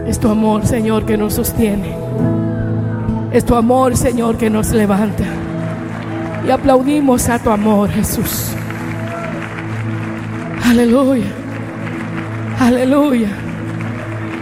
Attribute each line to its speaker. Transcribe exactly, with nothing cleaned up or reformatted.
Speaker 1: Es tu amor, Señor, que nos sostiene. Es tu amor, Señor, que nos levanta. Y aplaudimos a tu amor, Jesús. Aleluya. Aleluya.